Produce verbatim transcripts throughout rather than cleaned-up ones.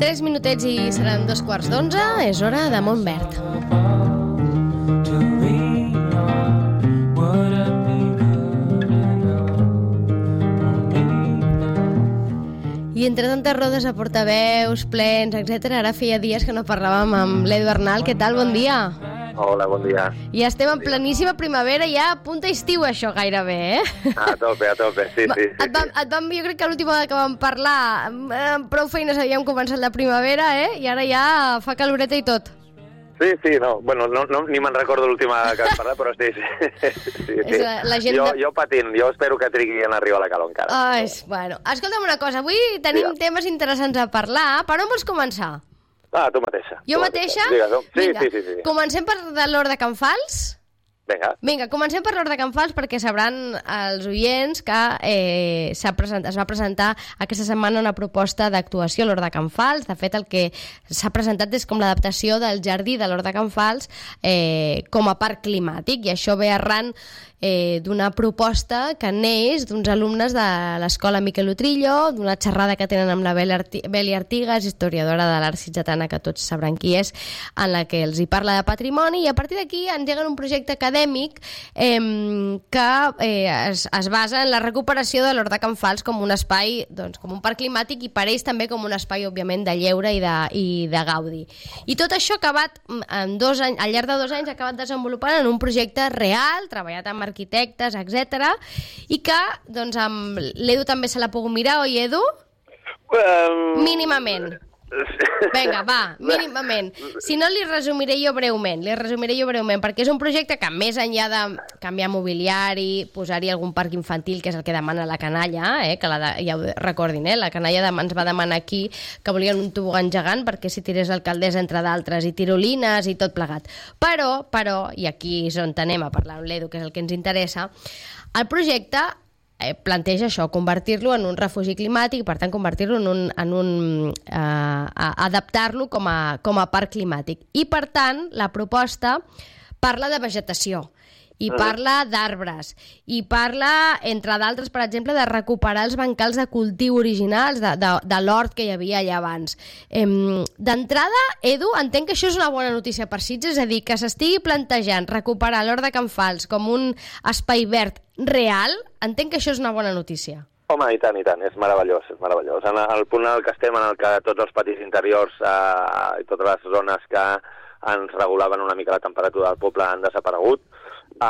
Tres minutets i seran dos quarts d'onze. És hora de Montverd. I entre tantes rodes a portaveus, plens, etcètera, ara feia dies que no parlàvem amb l'Edu Arnal. Què tal? Bon dia. Hola, bon dia. Ja estem en pleníssima primavera, ja a punt d'estiu, això, gairebé, eh? A tope, a tope, sí, sí. sí, et vam, et vam, jo crec que l'última vegada que vam parlar, amb prou feines havíem començat la primavera, eh? I ara ja fa caloreta i tot. Sí, sí, no, bueno, no, no, ni me'n recordo l'última que vam parlar, però sí, sí. sí, sí. La, la gent jo, de... jo patint, jo espero que trigui en arribar a la calor encara. Ah, és, bueno. Escolta'm una cosa, avui tenim Digue. temes interessants a parlar. Per on vols començar? Ah, tu mateixa. Jo tu mateixa? Digues-ho. Sí, Vinga, sí, sí, sí. Comencem per de l'Hort de Can Fals? Vinga. Vinga, comencem per l'Hort de Can Fals perquè sabran els oients que eh, s'ha present, es va presentar aquesta setmana una proposta d'actuació a l'Hort de Can Fals. De fet, el que s'ha presentat és com l'adaptació del jardí de l'Hort de Can Fals eh, com a parc climàtic, i això ve arran eh, d'una proposta que neix d'uns alumnes de l'escola Miquel Utrillo, d'una xerrada que tenen amb la Beli Artigas, historiadora de l'art sitgetana, que tots sabran qui és, en la que els hi parla de patrimoni, i a partir d'aquí engeguen un projecte acadèmic eh, que eh, es, es basa en la recuperació de l'Hort de Can Fals com un espai, doncs, com un parc climàtic, i per ells també com un espai, òbviament, de lleure i de, i de gaudi. I tot això ha acabat, en dos anys, al llarg de dos anys, ha acabat desenvolupant en un projecte real, treballat amb arquitectes, etcètera, i que, doncs, amb l'Edu també se l'ha pogut mirar, oi, Edu? Um... Mínimament. Vinga, va, mínimament. Si no, li resumiré jo breument, li resumiré jo breument, perquè és un projecte que, més enllà de canviar mobiliari, posar-hi algun parc infantil, que és el que demana la canalla, eh, que la de, ja ho recordin, eh, la canalla de, ens va demanar aquí que volien un tobogan gegant perquè s'hi tirés l'alcaldessa, entre d'altres, i tirolines i tot plegat. Però, però, i aquí és on anem a parlar amb l'Edu, que és el que ens interessa, el projecte Eh, planteja això, convertir-lo en un refugi climàtic, per tant, convertir-lo en un... En un eh, adaptar-lo com a, com a parc climàtic. I, per tant, la proposta parla de vegetació, i parla d'arbres, i parla, entre d'altres, per exemple, de recuperar els bancals de cultiu originals de, de, de l'hort que hi havia allà abans. Eh, D'entrada, Edu, entenc que això és una bona notícia per Sitges, és a dir, que s'estigui plantejant recuperar l'Hort de Can Fals com un espai verd real, entenc que això és una bona notícia. Home, i tant, i tant, és meravellós, és meravellós. En el punt en el que estem, en el que tots els patis interiors eh, i totes les zones que ens regulaven una mica la temperatura del poble han desaparegut, eh,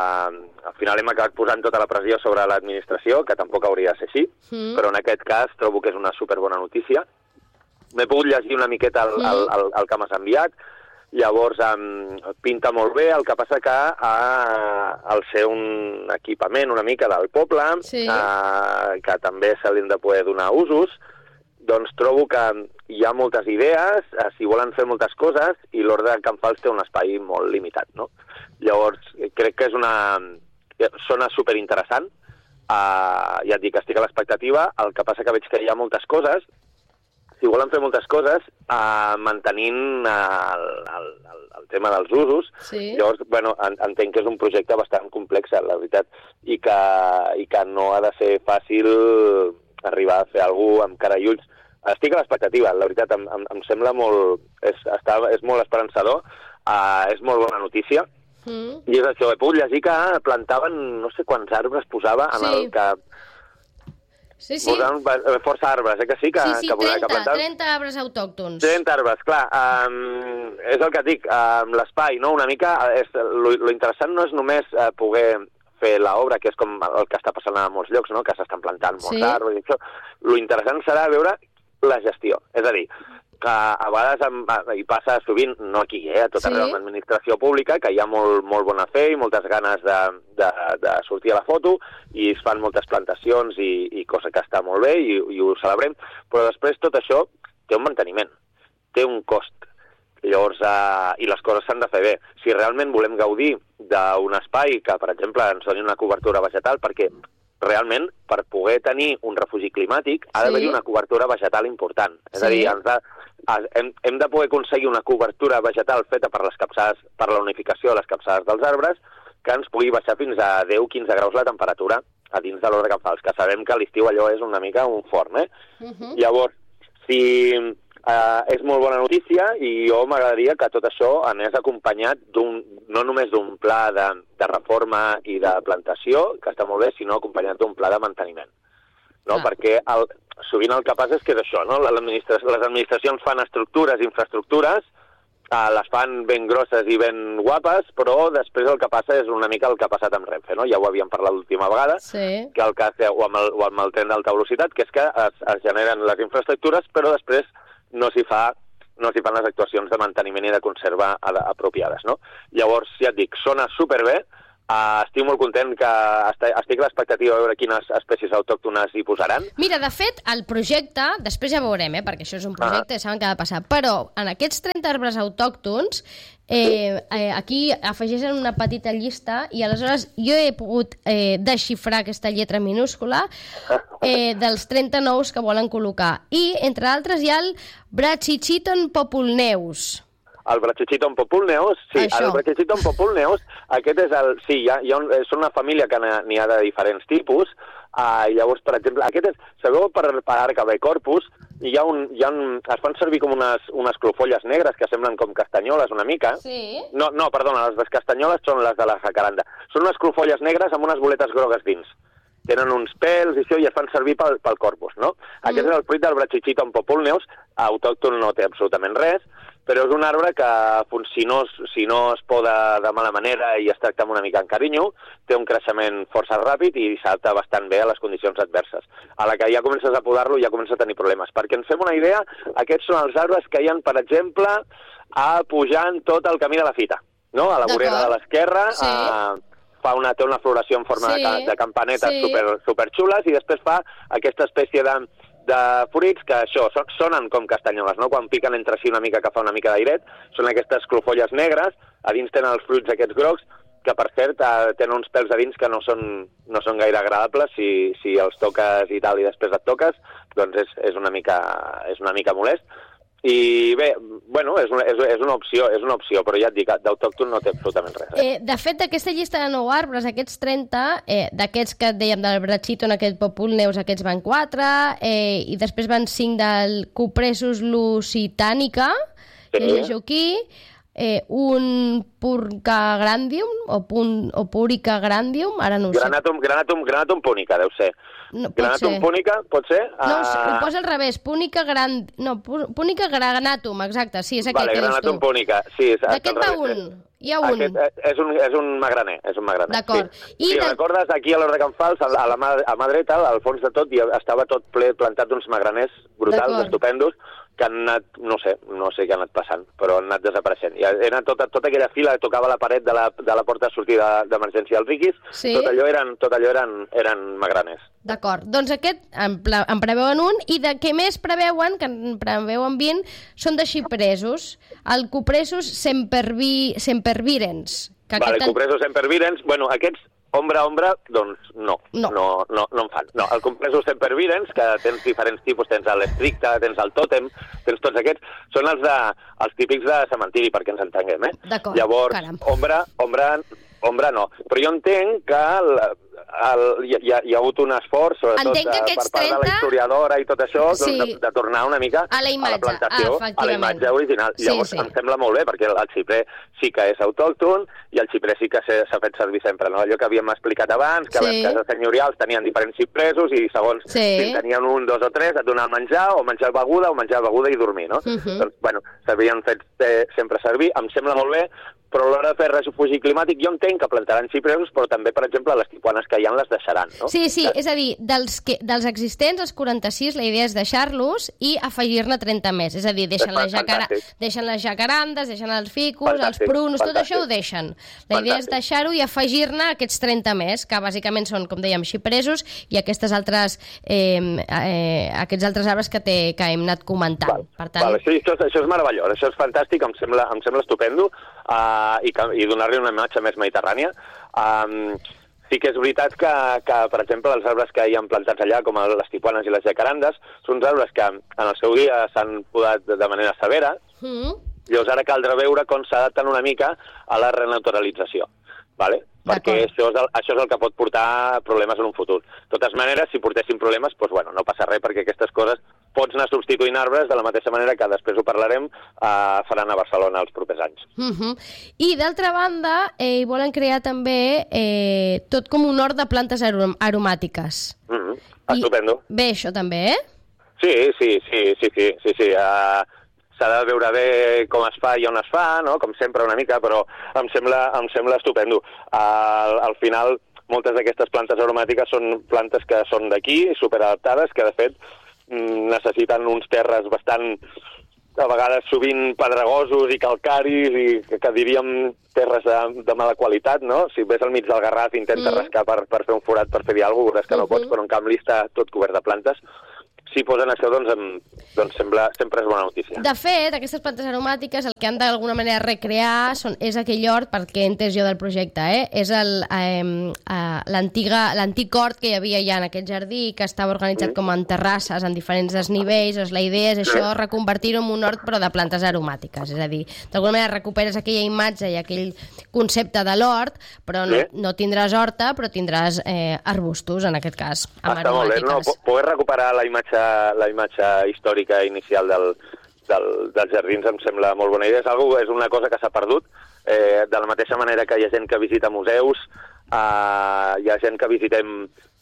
al final hem acabat posant tota la pressió sobre l'administració, que tampoc hauria de ser així, mm. però en aquest cas trobo que és una superbona notícia. M'he pogut llegir una miqueta el, mm. el, el, el que m'has enviat. Llavors, um, pinta molt bé, el que passa que uh, al ser un equipament una mica del poble, sí. uh, que també se li han de poder donar usos, doncs trobo que hi ha moltes idees, uh, si volen fer moltes coses, i l'Hort de Can Fals té un espai molt limitat, no? Llavors, crec que és una zona superinteressant, uh, ja et dic, estic a l'expectativa, el que passa que veig que hi ha moltes coses. Si volen fer moltes coses, eh, mantenint eh, el, el, el tema dels usos, sí. Llavors, bueno, en, entenc que és un projecte bastant complex, la veritat, i que, i que no ha de ser fàcil arribar a fer alguna cosa amb cara i ulls. Estic a l'expectativa, la veritat, em, em, em sembla molt... És, està, és molt esperançador, eh, és molt bona notícia, mm. i és això, he pogut llegir que plantaven no sé quants arbres posava en sí. el que... Sí, sí. Posaven força arbres, eh, que sí? Que, sí, sí, que trenta, que plantar... trenta arbres autòctons. trenta arbres, clar. Um, és el que et dic, um, l'espai, no? Una mica, és, lo, lo interessant no és només uh, poder fer l'obra, que és com el que està passant a molts llocs, no? Que s'estan plantant molts sí. arbres i això. Lo interessant serà veure la gestió. És a dir, que a vegades em, hi passa sovint, no aquí, eh, a tot arreu sí. l'administració pública, que hi ha molt, molt bona fe i moltes ganes de, de, de sortir a la foto, i es fan moltes plantacions i, i cosa que està molt bé i, i ho celebrem, però després tot això té un manteniment, té un cost. Llavors, eh, i les coses s'han de fer bé. Si realment volem gaudir d'un espai que, per exemple, ens doni una cobertura vegetal, perquè realment, per poder tenir un refugi climàtic, ha d'haver-hi sí. una cobertura vegetal important. És sí. a dir, ens ha, hem, hem de poder aconseguir una cobertura vegetal feta per les capçades, per la unificació de les capçades dels arbres, que ens pugui baixar fins a deu a quinze graus la temperatura a dins de l'Hort de Can Fals, que sabem que a l'estiu allò és una mica un forn, eh? Uh-huh. Llavors, si Uh, és molt bona notícia i jo m'agradaria que tot això anés acompanyat d'un, no només d'un pla de, de reforma i de plantació, que està molt bé, sinó acompanyat d'un pla de manteniment. No? Ah. Perquè el, sovint el que passa és que és això, no? les administracions fan estructures, infraestructures, Uh, les fan ben grosses i ben guapes, però després el que passa és una mica el que ha passat amb Renfe, no? Ja ho havíem parlat l'última vegada, sí. que el cas, o, amb el, o amb el tren d'alta velocitat, que és que es, es generen les infraestructures, però després no s'hi fa, no s'hi fan les actuacions de manteniment i de conserva apropiades, no? Llavors, ja et dic, sona superbé. Uh, estic molt content que estic a l'expectativa de veure quines espècies autòctones hi posaran. Mira, de fet, el projecte, després ja veurem, eh, perquè això és un projecte i ah. saben què ha de passar, però en aquests trenta arbres autòctons, eh, eh, aquí afegeixen una petita llista i aleshores jo he pogut eh, desxifrar aquesta lletra minúscula eh, dels trenta nous que volen col·locar. I, entre altres, hi ha el Brachychiton populneus. El Brachychiton populneus, sí, Això. el Brachychiton populneus, aquest és el... Sí, hi ha, hi ha un, és una família que n'hi ha de diferents tipus, uh, llavors, per exemple, aquest és... Sabeu, per, per Arcabecorpus, hi ha un, hi ha un, es fan servir com unes, unes clofolles negres que semblen com castanyoles una mica. Sí. No, no, perdona, les de castanyoles són les de la jacaranda. Són unes clofolles negres amb unes boletes grogues dins. Tenen uns pèls i això i es fan servir pel, pel corpus, no? Mm. Aquest és el fruit del Brachychiton populneus, autòcton no té absolutament res, però és un arbre que, si no, si no es poda de mala manera i es tracta amb una mica en carinyo, té un creixement força ràpid i s'adapta bastant bé a les condicions adverses. A la que ja comences a podar-lo ja comença a tenir problemes. Perquè ens fem una idea, aquests són els arbres que hi ha, per exemple, a pujant tot el camí de la Fita, no? A la vorera de l'esquerra, sí. a... fa una, té una floració en forma sí, de, de campanetes sí. super, super xules i després fa aquesta espècie de, de fruits que això, son, sonen com castanyoles, no? Quan piquen entre si una mica que fa una mica d'airet, són aquestes clofolles negres, a dins tenen els fruits aquests grocs, que per cert tenen uns pèls a dins que no són, no són gaire agradables, si, si els toques i tal i després et toques, doncs és, és, una, mica, és una mica molest. I bé, bueno, és una, és, és una opció, és una opció, però ja et dic, d'autòcton no té absolutament res. Eh? Eh, de fet, d'aquesta llista de nou arbres, aquests trenta, eh, d'aquests que et dèiem del Brachychiton, aquest populneus, aquests van quatre, eh, i després van cinc del Cupressus lusitanica, sí. llegeixo aquí, eh, un Purcagrandium, o, pun, o Purica grandium, ara no ho granatum, sé. Granatum, granatum punica, deu ser. No, granatum ser. Punica, pot ser? No, uh... ho posa al revés, Punica gran... No, Punica granatum, exacte, sí, és aquest vale, que dius tu. granatum punica, sí. D'aquest va un, hi ha un. Aquest és un, és un magraner, és un magraner. D'acord. Sí. I si de... recordes, aquí a l'Horta de Can Fals, a la mà, a mà dreta, al fons de tot, estava tot ple plantat d'uns magraners brutals, estupendos, que han anat, no sé, no sé què ha anat passant, però han anat desapareixent. I era tota, tota aquella fila que tocava la paret de la, de la porta de sortida d'emergència del Riquis, sí. tot allò eren, tot allò eren, eren magraners. D'acord, doncs aquest en, en preveuen un, i de què més preveuen, que en preveuen vint, són de xipresos, el Cupressus sempervi, sempervirens. Que vale, aquest... el Cupressus sempervirens, bueno, aquests ombra, ombra, doncs no, no, no, no, no en fan. No, el Cupressus sempervirens, que tens diferents tipus, tens l'estricte, tens el tòtem, tens tots aquests, són els, de, els típics de cementiri, perquè ens entenguem, eh? D'acord, llavors, caram. ombra, ombra, ombra no. Però jo entenc que el, el, hi, ha, hi ha hagut un esforç, sobretot de, per part trenta... de la historiadora i tot això, sí. doncs, de, de tornar una mica a la, imatge, a la plantació, ah, a la imatge original. Sí, Llavors, sí. em sembla molt bé, perquè el, el xiprer sí que és autòcton i el xiprer sí que s'ha fet servir sempre, no? Allò que havíem explicat abans, que sí. les cases senyorials tenien diferents xipresos i segons sí. si tenien un, dos o tres, et donaven menjar, o menjar beguda, o menjar beguda i dormir, no? Uh -huh. Doncs, bueno, s'havien fet eh, sempre servir, em sembla molt bé, però a l'hora de fer refugi climàtic jo entenc que plantaran xipresos, però també, per exemple, les tipuanes que hi ha les deixaran, no? Sí, sí, és a dir, dels, que, dels existents, els quaranta-sis, la idea és deixar-los i afegir-ne trenta més, és a dir, deixen, les, jacara... deixen les jacarandes, deixen els ficus, fantàstic, els prunos, fantàstic. Tot això ho deixen. La idea fantàstic. És deixar-ho i afegir-ne aquests trenta més, que bàsicament són, com dèiem, xipresos i aquestes altres, eh, eh, aquests altres arbres que, té, que hem anat comentant. Val. Per tant... Val, sí, això, això és meravellós, això és fantàstic, em sembla, em sembla estupendo. Uh, i, i donar-li una imatge més mediterrània. Um, sí que és veritat que, que, per exemple, els arbres que hi ha plantats allà, com les tipuanes i les jacarandes, són uns arbres que en el seu dia s'han podat de manera severa, mm. llavors ara caldrà veure com s'adapten una mica a la renaturalització, vale? Perquè això és, el, això és el que pot portar problemes en un futur. De totes maneres, si portessin problemes, doncs, bueno, no passa res, perquè aquestes coses pots anar substituint arbres de la mateixa manera que després ho parlarem, eh, faran a Barcelona els propers anys. Uh-huh. I d'altra banda, eh, volen crear també eh, tot com un hort de plantes arom aromàtiques. Uh-huh. Estupendo. I bé, això també, eh? Sí, sí, sí, sí, sí, sí, sí. Uh, s'ha de veure bé com es fa i on es fa, no? Com sempre una mica, però em sembla, em sembla estupendo. Uh, al final, moltes d'aquestes plantes aromàtiques són plantes que són d'aquí, superadaptades, que de fet necessiten uns terres bastant, a vegades sovint pedregosos i calcaris i que, que diríem terres de, de mala qualitat, no? Si ves al mig del Garraf i intentes mm. rascar per, per fer un forat, per fer-hi alguna cosa, veuràs que no mm-hmm. pots, però en canvi està tot cobert de plantes. Si posen això, doncs, em, doncs sembla, sempre és bona notícia. De fet, aquestes plantes aromàtiques el que han d'alguna manera recrear són, és aquell hort, perquè he entès jo del projecte, eh? És el, eh, eh, l'antic hort que hi havia ja en aquest jardí, que estava organitzat mm. com en terrasses, en diferents desnivells. Doncs la idea és això, reconvertir-ho en un hort però de plantes aromàtiques. És a dir, d'alguna manera recuperes aquella imatge i aquell concepte de l'hort, però no, no tindràs horta, però tindràs eh, arbustos, en aquest cas, amb Està aromàtiques. Molt bé, no? Poder recuperar la imatge la imatge històrica inicial del, del, dels jardins em sembla molt bona idea. És, algo, és una cosa que s'ha perdut, eh, de la mateixa manera que hi ha gent que visita museus, eh, hi ha gent que visitem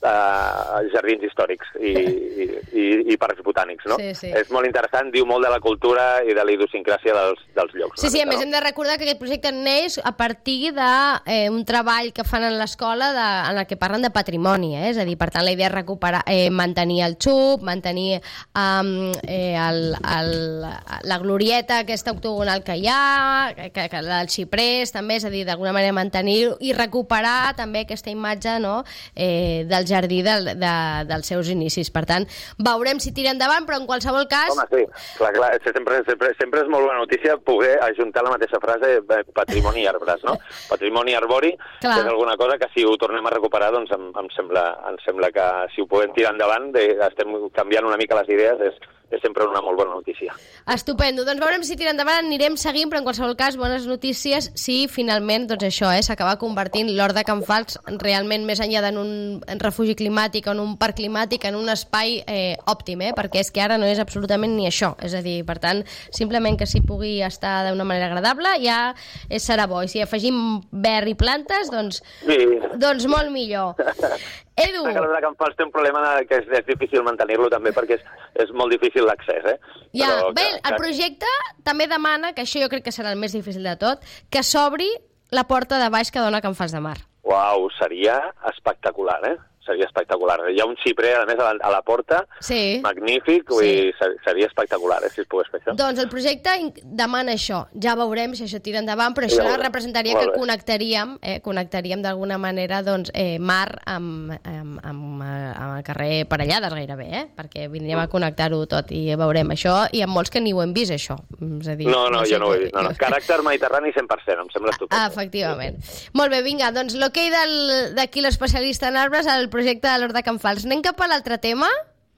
eh, jardins històrics i, i, i, i parcs botànics, no? Sí, sí. És molt interessant, diu molt de la cultura i de la idiosincràsia dels, dels llocs. Sí, sí, a més hem de recordar que aquest projecte neix a partir d'un eh, treball que fan en l'escola en el que parlen de patrimoni, eh? És a dir, per tant, la idea és recuperar, eh, mantenir el xup, mantenir um, eh, el, el, la glorieta aquesta octogonal que hi ha, que, que, el xiprés també, és a dir, d'alguna manera mantenir i recuperar també aquesta imatge, no?, eh, del jardí del, de, dels seus inicis. Per tant, veurem si tira endavant, però en qualsevol cas... Home, sí, clar, clar, sempre, sempre, sempre és molt bona notícia poder ajuntar la mateixa frase eh, patrimoni i arbres, no? Patrimoni arbori, clar. Que és alguna cosa que si ho tornem a recuperar, doncs em, em, sembla, em sembla que si ho podem tirar endavant, de, estem canviant una mica les idees, és, és sempre una molt bona notícia. Estupendo, doncs veurem si tira endavant, anirem seguint, però en qualsevol cas, bones notícies si finalment, doncs això, eh, s'acaba convertint l'Hort de Can Fals realment més enllà d'un refugi climàtic o en un parc climàtic, en un espai eh, òptim, eh, perquè és que ara no és absolutament ni això, és a dir, per tant, simplement que s'hi pugui estar d'una manera agradable ja serà bo, i si afegim verd i plantes, doncs, sí. doncs molt millor. Edu! El de Can Fals té un problema que és, és difícil mantenir-lo també perquè és, és molt difícil l'accés, eh? Ja, Però bé, que, el projecte que... també demana, que això jo crec que serà el més difícil de tot, que s'obri la porta de baix que dona a Can Fals de Mar. Uau, seria espectacular, eh? Seria espectacular. Hi ha un xiprer, a més, a la, a la porta, sí. magnífic, vull dir, sí. seria espectacular, eh, si es pogués fer això. Doncs el projecte demana això. Ja veurem si això tira endavant, però això ja representaria que connectaríem, eh, connectaríem d'alguna manera, doncs, eh, mar amb, amb, amb, amb el carrer Parellades, gairebé, eh? Perquè vindríem a connectar-ho tot i veurem això, i amb molts que ni ho hem vist, això. És a dir, no, no, no jo no ho he vist. No, no. Caràcter mediterrani cent per cent, em sembla estupend. Ah, efectivament. Molt bé, vinga, doncs l'hoquei d'aquí l'especialista en arbres, el projecte de l'Hort de Can Fals. Anem cap a l'altre tema?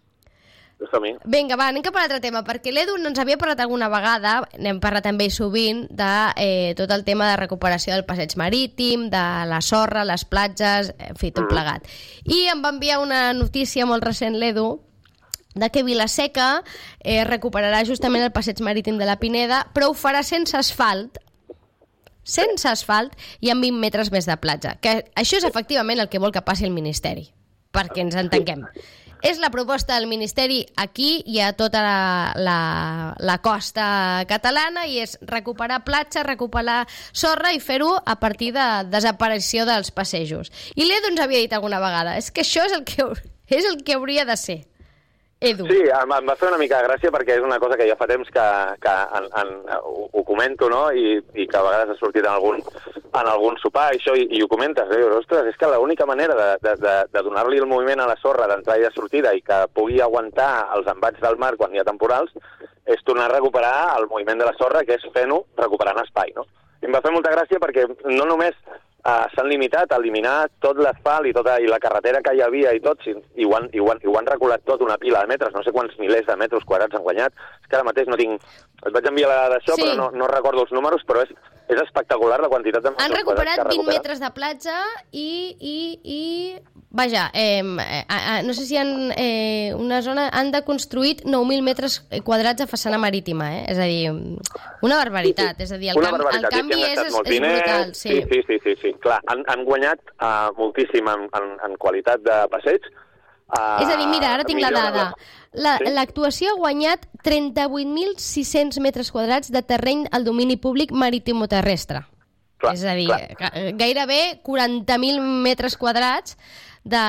Vinga, va, anem cap a l'altre tema, perquè l'Edu ens havia parlat alguna vegada, n'hem parlat també sovint, de eh, tot el tema de recuperació del passeig marítim, de la sorra, les platges, en fi, tot plegat. I em va enviar una notícia molt recent, l'Edu, de que Vila-seca eh, recuperarà justament el passeig marítim de la Pineda, però ho farà sense asfalt, sense asfalt i amb vint metres més de platja. Que això és efectivament el que vol que passi el Ministeri, perquè ens entenguem. És la proposta del Ministeri aquí i a tota la, la, la costa catalana, i és recuperar platja, recuperar sorra i fer-ho a partir de desaparició dels passejos. I l'Edu ens havia dit alguna vegada, és que això és el que, és el que hauria de ser. Edu. Sí, em, em va fer una mica de gràcia perquè és una cosa que ja fa temps que, que en, en, ho, ho comento, no? I, i que a vegades ha sortit en algun, en algun sopar això, i, i ho comentes, eh? Ostres, és que l'única manera de, de, de, de donar-li el moviment a la sorra d'entrada i de sortida i que pugui aguantar els embats del mar quan hi ha temporals és tornar a recuperar el moviment de la sorra, que és fent-ho recuperant espai, no? I em va fer molta gràcia perquè no només Uh, s'han limitat a eliminar tot l'asfalt i, tota, i la carretera que hi havia i tot, i, i, ho han, i, ho han, i ho han reculat tot una pila de metres, no sé quants milers de metres quadrats han guanyat. És que ara mateix no tinc... Et vaig enviar la d'això, sí. però no, no recordo els números, però és, és espectacular la quantitat de metres han recuperat vint metres de platja i, i, i vaja, eh, eh, no sé si han, eh, una zona han de construir nou mil metres quadrats de façana marítima, eh? És a dir, una barbaritat. Sí, sí. És a dir, el, canvi, el canvi és, és, és brutal. Sí, sí, sí, sí, sí, sí. Clar, han, han guanyat uh, moltíssim en, en, en qualitat de passeig. Uh, és a dir, mira, ara tinc la dada. L'actuació ha guanyat trenta-vuit mil sis-cents metres quadrats de terreny al domini públic marítimo-terrestre. Clar, és a dir, clar. Gairebé quaranta mil metres quadrats de,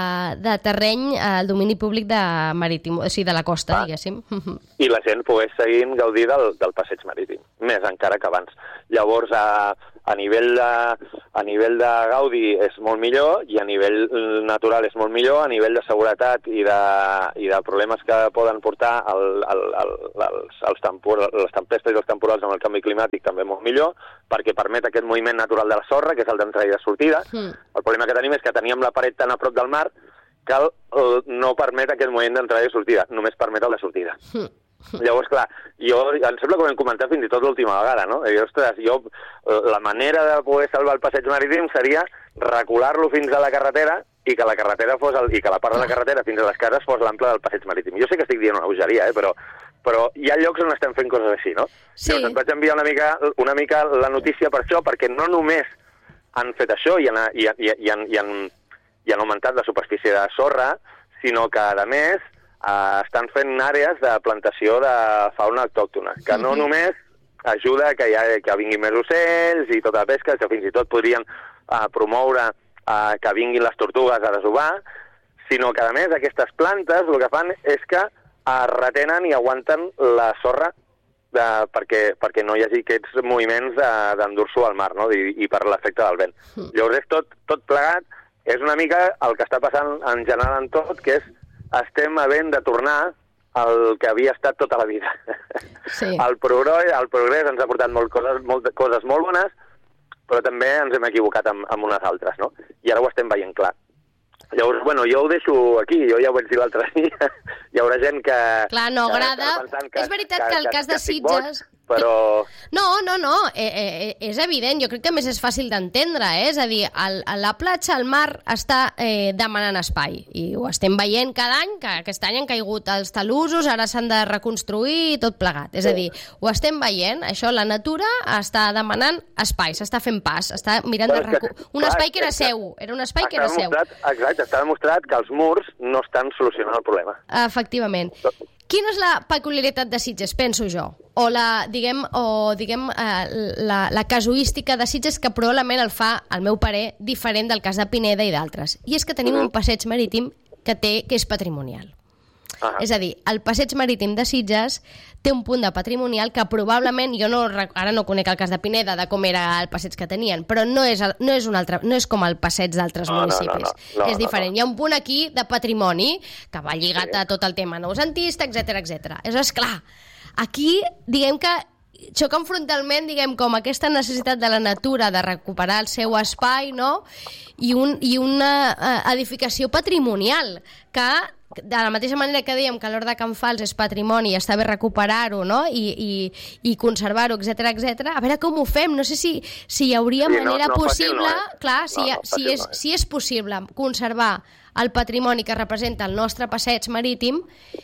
de terreny al domini públic de marítim, o sigui, de la costa, ah. diguéssim. I la gent pogués seguir gaudir del, del passeig marítim, més encara que abans. Llavors, a, a, nivell de, a nivell de gaudi és molt millor i a nivell natural és molt millor, a nivell de seguretat i de, i de problemes que poden portar el, el, el, els, els tempor, les tempestes i els temporals amb el canvi climàtic també molt millor, perquè permet aquest moviment natural de la sorra, que és el d'entrada i de sortida. Mm. El problema que tenim és que teníem la paret tan a prop del mar que el, el, no permet aquest moviment d'entrada i de sortida, només permet el de sortida. Mm. Llavors, clar, jo, em sembla que ho hem comentat fins i tot l'última vegada, no? I, ostres, jo, la manera de poder salvar el passeig marítim seria recular-lo fins a la carretera i que la carretera fos el, i que la part de la carretera fins a les cases fos l'ample del passeig marítim. Jo sé que estic dient una bogeria, eh, però, però hi ha llocs on estem fent coses així, no? Sí. Llavors et vaig enviar una mica, una mica la notícia per això, perquè no només han fet això i han, i, i, i han, i han, i han augmentat la superfície de sorra, sinó que, a més, Uh, estan fent àrees de plantació de fauna autòctona, que no només ajuda que, hi ha, que vinguin més ocells i tota la pesca, que fins i tot podrien uh, promoure uh, que vinguin les tortugues a desovar, sinó que, a més, aquestes plantes el que fan és que uh, retenen i aguanten la sorra de, perquè, perquè no hi hagi aquests moviments d'endur-s'ho al mar, no? I, i per l'efecte del vent. Mm. Llavors, és tot, tot plegat, és una mica el que està passant en general en tot, que és estem havent de tornar al que havia estat tota la vida. Sí. El, progrés, el progrés ens ha portat molt coses, molt, coses molt bones, però també ens hem equivocat amb, amb unes altres, no? I ara ho estem veient clar. Llavors, bueno, jo ho deixo aquí, jo ja ho vaig dir l'altre dia, hi haurà gent que... Clar, no agrada. Que, és veritat que, que el cas de Sitges... Però... No, no, no, eh, eh, és evident, jo crec que més és fàcil d'entendre, eh? És a dir, el, la platja, el mar, està eh, demanant espai, i ho estem veient cada any, que aquest any han caigut els talussos, ara s'han de reconstruir i tot plegat, és a dir, ho estem veient, això, la natura està demanant espai, s'està fent pas, està mirant de recu... un espai que era seu, era un espai que era seu. Exacte, està demostrat que els murs no estan solucionant el problema. Efectivament. Quina és la peculiaritat de Sitges, penso jo? O la, diguem, o, diguem eh, la, la casuística de Sitges que probablement el fa, al meu parer, diferent del cas de Pineda i d'altres. I és que tenim un passeig marítim que té que és patrimonial. Ah. És a dir, el passeig marítim de Sitges té un punt de patrimonial que probablement, jo no, ara no conec el cas de Pineda de com era el passeig que tenien, però no és, no és, un altre, no és com el passeig d'altres no, municipis. No, no, no, és diferent. No, no. Hi ha un punt aquí de patrimoni que va lligat sí. a tot el tema noucentista, etcètera, etcètera. És clar, aquí diguem que xoquen frontalment, diguem, com aquesta necessitat de la natura de recuperar el seu espai, no? I, un, i una uh, edificació patrimonial que, de la mateixa manera que dèiem que l'Hort de Can Fals és patrimoni i està bé recuperar-ho, no? I, i, i conservar-ho, etcètera, etcètera. A veure com ho fem, no sé si, si hi hauria sí, manera no, no, possible, no, eh? clar, si, no, no, si, és, no, eh? si és possible conservar el patrimoni que representa el nostre passeig marítim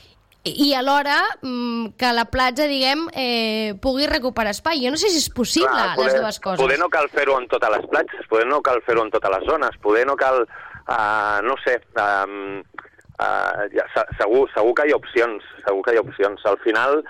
i alhora mmm, que la platja, diguem, eh, pugui recuperar espai. Jo no sé si és possible, clar, poder, les dues coses. Poder no cal fer-ho en totes les platges, poder no cal fer-ho en totes les zones, poder no cal, uh, no sé, uh, uh, ja, segur, segur que hi ha opcions, segur que hi ha opcions. Al final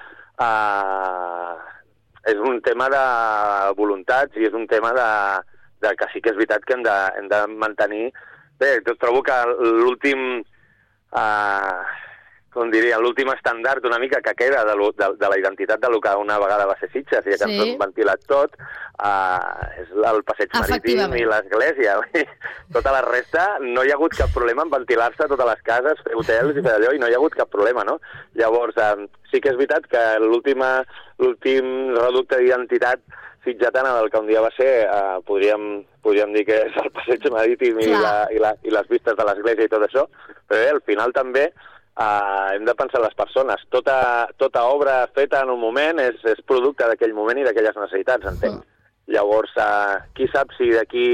uh, és un tema de voluntats i és un tema de, de que sí que és veritat que hem de, hem de mantenir... Bé, trobo que l'últim... Uh, com diria, l'últim estàndard una mica que queda de, lo, de, de la identitat de lo que una vegada va ser Sitges, i que sí. ens hem ventilat tot, uh, és el passeig marítim i l'església. Tota la resta, no hi ha hagut cap problema en ventilar-se totes les cases, fer hotels i fer allò, i no hi ha hagut cap problema, no? Llavors, um, sí que és veritat que l'últim reducte d'identitat sitgetana del que un dia va ser, uh, podríem, podríem dir que és el passeig marítim i, la, i, la, i les vistes de l'església i tot això, però bé, al final també Uh, hem de pensar en les persones. Tota, tota obra feta en un moment és, és producte d'aquell moment i d'aquelles necessitats, entenc. Mm. Llavors, uh, qui sap si d'aquí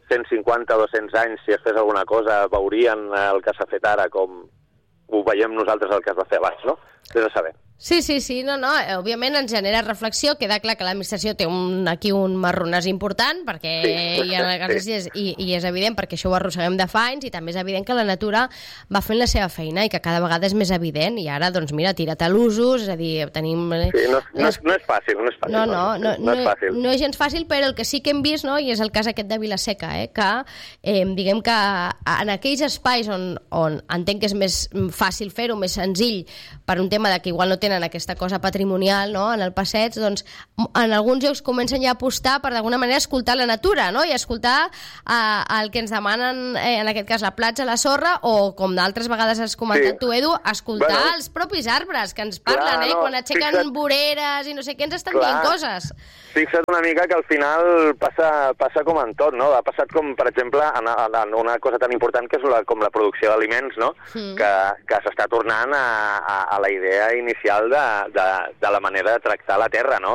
cent cinquanta o dos-cents anys, si es fes alguna cosa, veurien el que s'ha fet ara com ho veiem nosaltres el que es va fer abans, no? Des de saber. Sí, sí, sí, no, no, òbviament ens genera reflexió, queda clar que l'administració té un, aquí un marronàs important, perquè sí, hi ha sí. i, i és evident, perquè això ho arrosseguem de fa anys, i també és evident que la natura va fent la seva feina i que cada vegada és més evident, i ara, doncs mira, tira't a l'usos, és a dir, tenim... Sí, no, no, és, no és fàcil, no és fàcil. No, no, no, no, no, és fàcil. no és gens fàcil, però el que sí que hem vist, no, i és el cas aquest de Vilaseca, eh, que eh, diguem que en aquells espais on, on entenc que és més fàcil fer-ho, més senzill, per un tema de que igual no tenen aquesta cosa patrimonial, no?, en el passeig, doncs en alguns llocs comencen ja a apostar per d'alguna manera escoltar la natura, no?, i escoltar eh, el que ens demanen, eh, en aquest cas la platja, la sorra, o com d'altres vegades has comentat sí. tu, Edu, escoltar bueno, els propis arbres que ens parlen, clar, eh, no, quan aixequen fixa't, voreres i no sé què, ens estan clar, dient coses. Fixa't una mica que al final passa, passa com en tot, no? Ha passat com, per exemple, en, en una cosa tan important que és la, com la producció d'aliments, no?, mm. que, que s'està tornant a, a, a la idea inicial de, de, de la manera de tractar la terra, no?